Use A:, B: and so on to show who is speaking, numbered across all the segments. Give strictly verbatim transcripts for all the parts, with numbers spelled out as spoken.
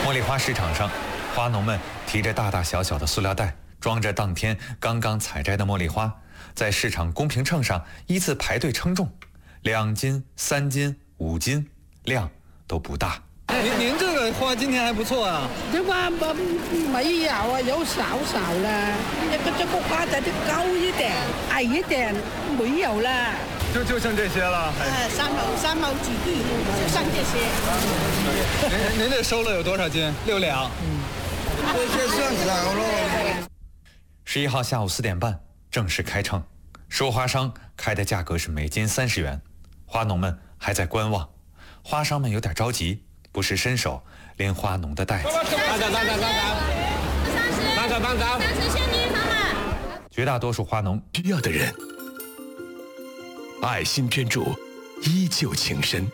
A: 茉莉花市场上，花农们提着大大小小的塑料袋，装着当天刚刚采摘的茉莉花，在市场公平秤上依次排队称重，两斤、三斤、五斤，量都不大。
B: 您您这个花今天还不错啊。
C: 这花没没有啊，有少少了。这个这个花的就高一点、矮一点，没有了。
B: 就就剩这些了。
C: 呃，三毛三毛几地，就剩这些。
B: 您您这收了有多少斤？六两。
C: 嗯，
D: 这些算少了。
A: 十一号下午四点半正式开秤，收花商开的价格是每斤三十元，花农们还在观望，花商们有点着急，不时伸手拎花农的袋子。
E: 三十，三十，三十现金妈妈。
A: 绝大多数花农
F: 需要的人，爱心捐助，依旧情深。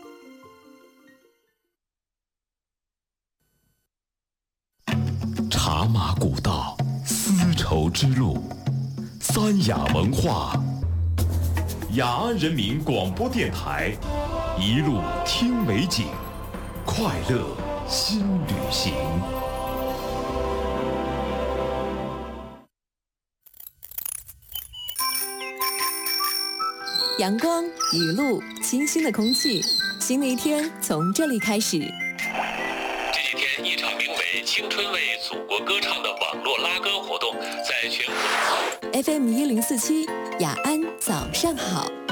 F: 茶马古道，丝绸之路，三雅文化，雅安人民广播电台，一路听美景，快乐新旅行。
G: 阳光、雨露、清新的空气，新的一天从这里开始。
H: 这几天，一场名为“青春为祖国歌唱”的网络拉歌活动在全国。
G: F M 一零四七，雅安早上好。